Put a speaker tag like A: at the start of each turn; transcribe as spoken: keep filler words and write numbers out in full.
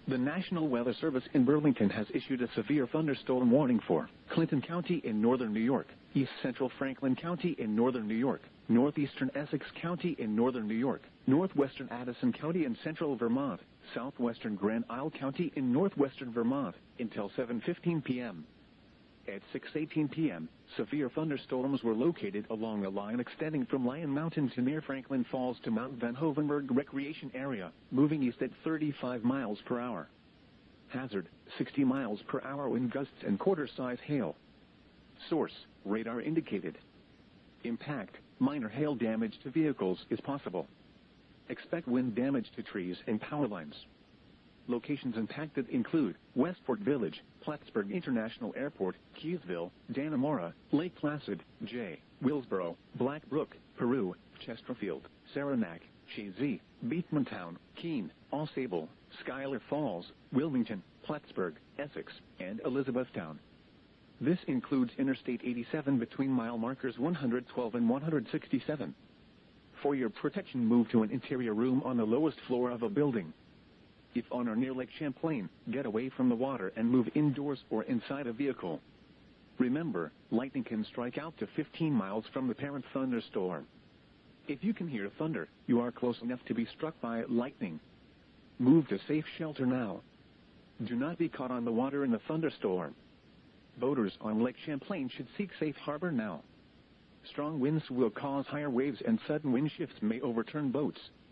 A: The National Weather Service in Burlington has issued a severe thunderstorm warning for Clinton County in northern New York, East Central Franklin County in northern New York, northeastern Essex County in northern New York, northwestern Addison County in central Vermont, southwestern Grand Isle County in northwestern Vermont, until seven fifteen p m At six eighteen p m, severe thunderstorms were located along a line extending from Lion Mountain to near Franklin Falls to Mount Van Hovenberg Recreation Area, moving east at thirty-five miles per hour. Hazard, sixty miles per hour wind gusts and quarter-size hail. Source, radar indicated. Impact, minor hail damage to vehicles is possible. Expect wind damage to trees and power lines. Locations impacted include Westport Village, Plattsburgh International Airport, Keysville, Dannemora, Lake Placid, J. Willsboro, Black Brook, Peru, Chesterfield, Saranac, Chazy, Beekmantown, Keene, Allsable, Schuyler Falls, Wilmington, Plattsburgh, Essex, and Elizabethtown. This includes Interstate eighty-seven between mile markers one hundred twelve and one hundred sixty-seven. For your protection, move to an interior room on the lowest floor of a building. If on or near Lake Champlain, get away from the water and move indoors or inside a vehicle. Remember, lightning can strike out to fifteen miles from the parent thunderstorm. If you can hear thunder, you are close enough to be struck by lightning. Move to safe shelter now. Do not be caught on the water in the thunderstorm. Boaters on Lake Champlain should seek safe harbor now. Strong winds will cause higher waves and sudden wind shifts may overturn boats.